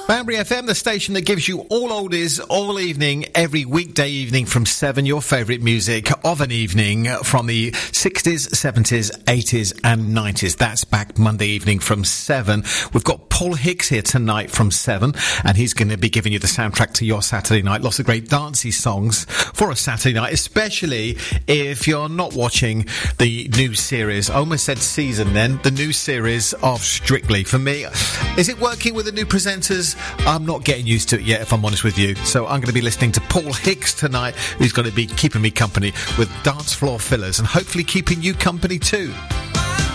Banbury FM, the station that gives you all oldies all evening, every weekday evening from 7, your favourite music of an evening from the 60s, 70s, 80s and 90s. That's back Monday evening from 7. We've got Paul Hicks here tonight from 7, and he's going to be giving you the soundtrack to your Saturday night. Lots of great dancey songs for a Saturday night, especially if you're not watching the new series. I almost said season then, the new series of Strictly. For me, is it working with the new presenters? I'm not getting used to it yet, if I'm honest with you. So I'm going to be listening to Paul Hicks tonight, who's going to be keeping me company with dance floor fillers and hopefully keeping you company too.